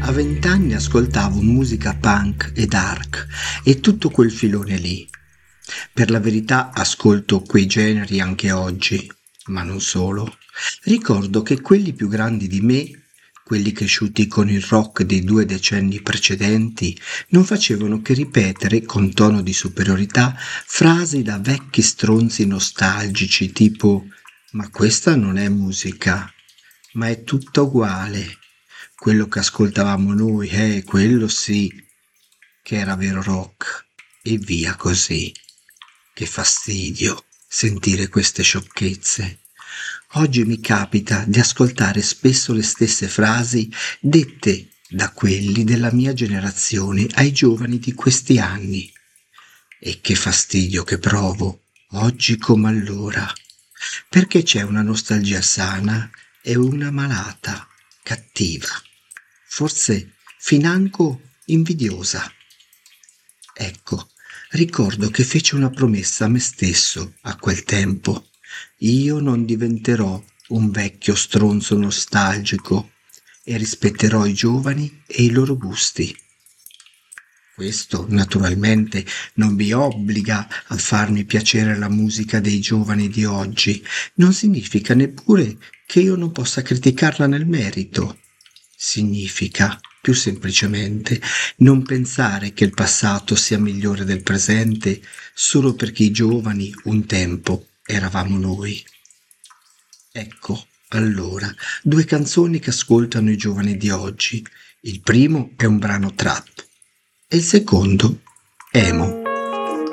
A 20 anni ascoltavo musica punk e dark e tutto quel filone lì. Per la verità ascolto quei generi anche oggi, ma non solo. Ricordo che quelli più grandi di me, quelli cresciuti con il rock dei 2 decenni precedenti, non facevano che ripetere con tono di superiorità frasi da vecchi stronzi nostalgici tipo «Ma questa non è musica, ma è tutta uguale. Quello che ascoltavamo noi, quello sì, che era vero rock». E via così. Che fastidio sentire queste sciocchezze. Oggi mi capita di ascoltare spesso le stesse frasi dette da quelli della mia generazione ai giovani di questi anni. E che fastidio che provo, oggi come allora, perché c'è una nostalgia sana e una malata, cattiva, forse financo invidiosa. Ecco, ricordo che feci una promessa a me stesso a quel tempo. Io non diventerò un vecchio stronzo nostalgico e rispetterò i giovani e i loro gusti. Questo, naturalmente, non mi obbliga a farmi piacere la musica dei giovani di oggi. Non significa neppure che io non possa criticarla nel merito. Significa, più semplicemente, non pensare che il passato sia migliore del presente solo perché i giovani un tempo eravamo noi. Ecco, allora, 2 canzoni che ascoltano i giovani di oggi. Il primo è un brano trap e il secondo emo.